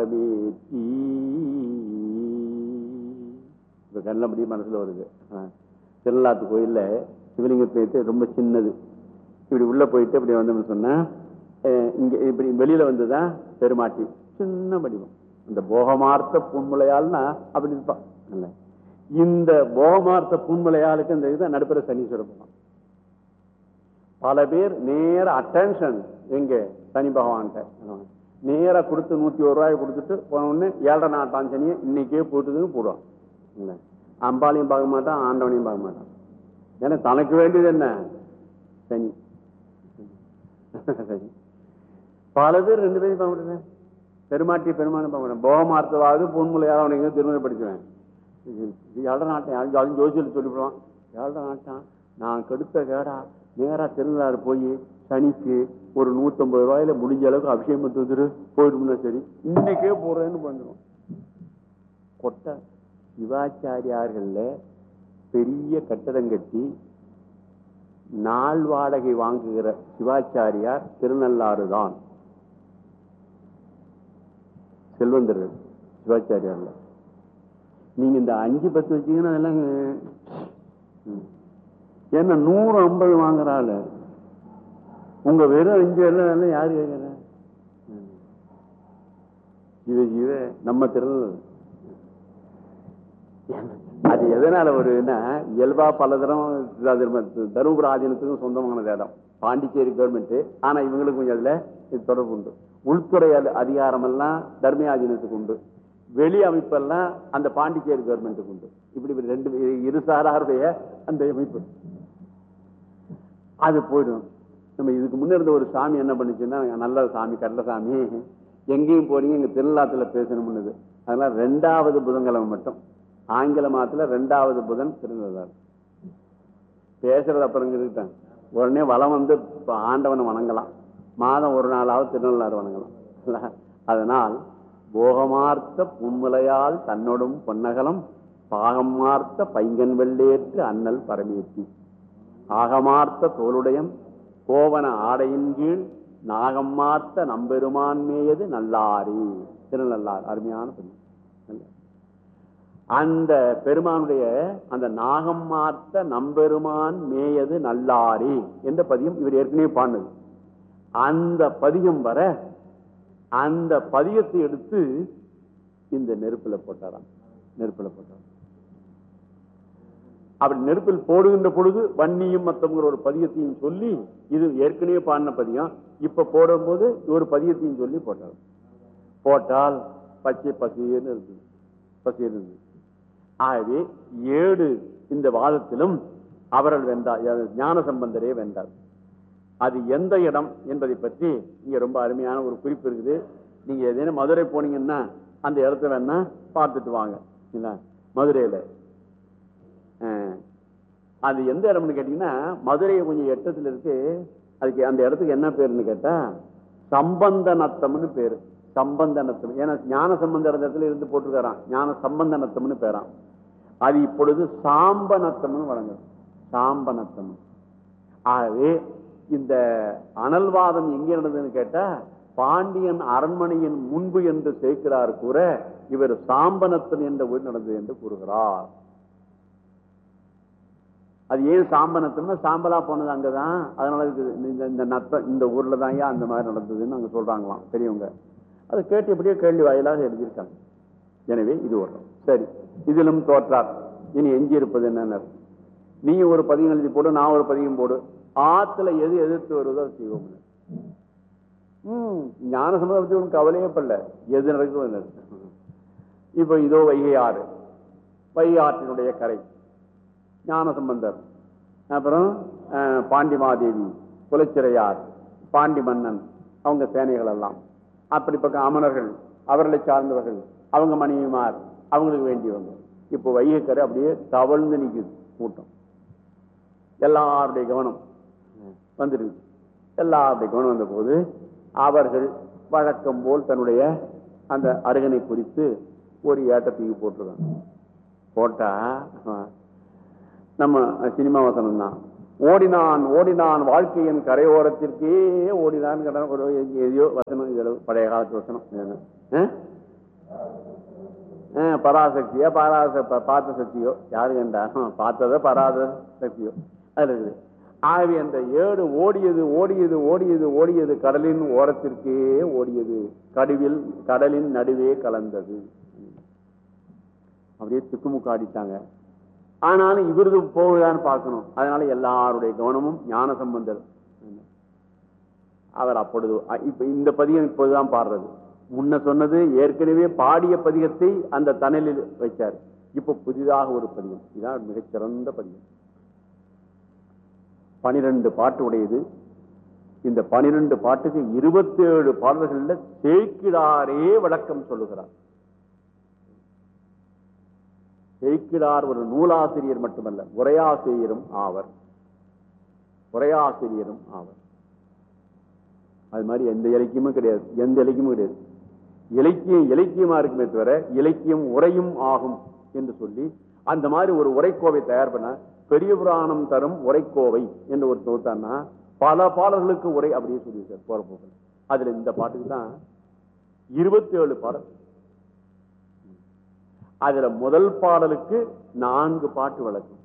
பரமேற்றி. இப்ப கண்ணபடி மனசுல வருது. திருநள்ளாத்து கோயில்ல சிவலிங்க பேத்து ரொம்ப சின்னது. இப்படி உள்ள போயிட்டு இப்படி வந்தோம்னு சொன்னா இங்க இப்படி வெளியில வந்துதான் பெருமாட்டி சின்ன வடிவம். இந்த போகமார்த்த பூன்முலையால்னா அப்படி இருப்பான். இந்த போகமார்த்த பூன்முலையாளுக்கு இந்த இது நடுப்புற சனீஸ்வரன். பல பேர் நேர அட்டென்ஷன் எங்க சனி பகவான்கிட்ட நேரா கொடுத்து 101 ரூபாய் கொடுத்துட்டு போன உடனே 7.5 நாட்டாம் சனியை இன்னைக்கே போட்டுதுன்னு போடுவான். அம்பாலையும் பார்க்க மாட்டான், ஆண்டவனையும் பார்க்க மாட்டான். ஏன்னா தனக்கு வேண்டியது என்ன? சனி. பல பேர் 2 பேரும் பார்க்க மாட்டேன். பெருமாட்டி பெருமானை பார்க்க மாட்டேன். போகமார்த்தவாது பொன்முலையாவது அவனை திருமணப்படுத்துவேன். 7.5 நாட்டம் அதுவும் ஜோசியில் சொல்லிவிடுவான். 7.5 நாட்டான் நான் கெடுத்த கேடா நேரா திருநாடு போய் சனிக்கு ஒரு 150 ரூபாயில முடிஞ்ச அளவுக்கு அபிஷேகம் பண்ணி வந்துரு போயிடும்னா சரி இன்னைக்கே போடுறேன்னு வந்துடும். கொட்டை சிவாச்சாரியார்கள்ல பெரிய கட்டடம் கட்டி நாள் வாடகை வாங்குகிற சிவாச்சாரியார் திருநள்ளாறு தான். செல்வந்தர்கள் சிவாச்சாரியார்ல நீங்க இந்த 5-10 வச்சீங்கன்னா அதெல்லாம் ஏன்னா 150 வாங்குறாள். உங்க வெறும் 5 எல்லாம் யாரு கேட்கிற? ஜீவ ஜீவ நம்ம திருநெல்வேலி. அது எதனால வருன்னா இயல்பா பல தரம் தருமபுர ஆதீனத்துக்கும் சொந்தமான இடம் பாண்டிச்சேரி கவர்மெண்ட். ஆனா இவங்களுக்கு கொஞ்சம் அதுல தொடர்பு உண்டு. உள்துறை அதிகாரம் எல்லாம் தர்ம ஆதீனத்துக்கு உண்டு. வெளி அமைப்பெல்லாம் அந்த பாண்டிச்சேரி கவர்மெண்ட்டுக்கு உண்டு. இப்படி 2 இருசாராருடைய அந்த அமைப்பு அது போயிடும். நம்ம இதுக்கு முன்ன இருந்த ஒரு சாமி என்ன பண்ணுச்சுன்னா நல்ல சாமி கண்டசாமி எங்கேயும் போறீங்க எங்க திருநள்ளாத்துல பேசணும்னு. அதனால 2வது புதன்கிழமை மட்டும் ஆங்கில மாதத்துல 2வது புதன் திருநள்ளாறு பேசுறது அப்புறம் இருக்கிட்டாங்க. உடனே வளம் வந்து ஆண்டவனை வணங்கலாம். மாதம் ஒரு நாளாவது திருநள்ளாறு வணங்கலாம். அதனால் போகமார்த்த புன்முலையால் தன்னோடும் பொன்னகலம் பாகமார்த்த பைங்கன் வெள்ளேற்று அண்ணல் பரமேற்றி ஆகமார்த்த தோளுடையம் கோவன ஆடையின் கீழ் நாகமார்த்த நம்பெருமான் மேயது நல்லாரி. திருநள்ளாறு அருமையான பதியம். அந்த பெருமானுடைய அந்த நாகம் மார்த்த நம்பெருமான் மேயது நல்லாரி என்ற பதியம் இவர் ஏற்கனவே பாடுனது. அந்த பதியம் வர அந்த பதியத்தை எடுத்து இந்த நெருப்புல போட்டாராம். நெருப்புல போட்டாராம். அப்படி நெருப்பில் போடுகின்ற பொழுது வன்னியும் மத்தவங்கிற ஒரு பதியத்தையும் சொல்லி இது ஏற்கனவே பாடின பதியம் இப்ப போடும்போது ஒரு பதியத்தையும் சொல்லி போட்டார். போட்டால் பச்சை பசியன்னு இருக்கு. பசியன்னு இருக்கு. ஆகவே 7 இந்த வாதத்திலும் அவர்கள் வென்றார். ஞான சம்பந்தரே வென்றார். அது எந்த இடம் என்பதை பற்றி இங்க ரொம்ப அருமையான ஒரு குறிப்பு இருக்குது. நீங்க ஏதேனும் மதுரை போனீங்கன்னா அந்த இடத்த வேணா பார்த்துட்டு வாங்க. இல்ல மதுரையில அது எந்த இடம்னு கேட்டீங்கன்னா மதுரையை கொஞ்சம் எட்டத்துல இருக்கு. அதுக்கு அந்த இடத்துக்கு என்ன பேருன்னு கேட்டா சம்பந்த நத்தம்னு பேரு. சம்பந்த நத்தம். ஏன்னா ஞான சம்பந்த இடத்துல இருந்து போட்டிருக்காராம். ஞான சம்பந்த நத்தம்னு பேராம். அது இப்பொழுது சாம்ப நத்தம்னு வழங்குது. சாம்ப நத்தம். ஆகவே இந்த அனல்வாதம் எங்க நடந்ததுன்னு கேட்டா பாண்டியன் அரண்மனையின் முன்பு என்று சேர்க்கிறார் கூற இவர் சாம்பனத்தம் என்ற ஊர் நடந்தது என்று கூறுகிறார். அது ஏன் சாம்பனத்தம்னா சாம்பலா போனது அங்கதான். அதனால இந்த நத்தம் இந்த ஊர்ல தான் ஏன் அந்த மாதிரி நடந்ததுன்னு அங்க சொல்றாங்களாம் பெரியவங்க. அதை கேட்டு எப்படியோ கேள்வி வாயிலாக எழுதியிருக்காங்க. எனவே இது வரும். சரி, இதிலும் தோற்றார். இனி எஞ்சி இருப்பது என்ன? நீ ஒரு பதியம் எழுதி போடு, நான் ஒரு பதியம் போடு. ஆத்துல எது எதிர்த்து வருவதோ அதை செய்வோம். ஞான சம்பந்தத்தை ஒன்றும் கவலையே படல. எது நடக்கும். இப்ப இதோ வைகை ஆறு, வைகை ஆற்றினுடைய கரை, ஞான சம்பந்தர், அப்புறம் பாண்டிமாதேவி, குலச்சிறையார், பாண்டி மன்னன், அவங்க சேனைகள் எல்லாம், அப்படி பக்கம் அமரர்கள், அவர்களை சார்ந்தவர்கள், அவங்க மனைவிமார், அவங்களுக்கு வேண்டியவங்க. இப்போ வைகைக்கரை அப்படியே தவழ்ந்து நிற்குது கூட்டம். எல்லாருடைய கவனம் வந்துருக்கு. எல்லாருடைய கவனம் வந்த போது அவர்கள் வழக்கம் போல் தன்னுடைய அந்த அருகனை குறித்து ஒரு ஏட்டத்துக்கு போட்டிருக்காங்க. போட்டா நம்ம சினிமா வசனம் தான். ஓடினான் ஓடினான் வாழ்க்கையின் கரையோரத்திற்கே ஓடினான். எதையோ வசனம், பழைய காலத்து வசனம். பராசக்தியா பார்த்த சக்தியோ யாரு கண்டா பார்த்தத பராத சக்தியோ அது இருக்குது. ஆகவே அந்த ஏடு ஓடியது ஓடியது ஓடியது ஓடியது கடலின் ஓரத்திற்கே ஓடியது, கடலின் நடுவே கலந்தது. அப்படியே திக்குமுக்காடிட்டாங்க. ஆனாலும் இவரது போகுதான்னு பார்க்கணும். அதனால எல்லாருடைய கவனமும் ஞான சம்பந்தர். அவர் அப்பொழுது இப்ப இந்த பதிகம் இப்போதுதான் பாடுறது. முன்ன சொன்னது ஏற்கனவே பாடிய பதிகத்தை அந்த தணலில் வைச்சார். இப்ப புதிதாக ஒரு பதிகம். இதான் மிகச்சிறந்த பதிகம். 12 பாட்டு உடையது. இந்த 12 பாட்டுக்கு 27 பாடல்கள்ல சேக்கிழாரே விளக்கம் சொல்லுகிறார். சேக்கிழார் ஒரு நூலாசிரியர் மட்டுமல்ல, உரையாசிரியரும் ஆவர். உரையாசிரியரும் ஆவர். அது மாதிரி எந்த இலக்கியமும் கிடையாது, எந்த இலக்கியமும் கிடையாது. இலக்கியம் இலக்கியமா இருக்குமே தவிர இலக்கியம் உரையும் ஆகும் என்று சொல்லி அந்த மாதிரி ஒரு உரைக்கோவை தயார் பண்ண பெரிய புராணம் தரும் உரைக்கோவை என்று ஒரு தொகுத்தான்னா பல பாடல்களுக்கு உரை அப்படியே சொல்லியிருக்கார் போற போக. அதுல இந்த பாட்டுக்கு தான் 27 பாடல். அதுல முதல் பாடலுக்கு 4 பாட்டு விளக்கும்.